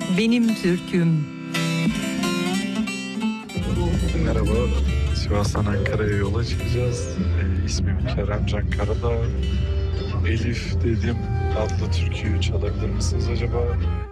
benim türküm. Merhaba, Sivas'tan Ankara'ya yola çıkacağız. İsmim Keremcan Karadağ. Elif dedim adlı türküyü çalabilir misiniz acaba?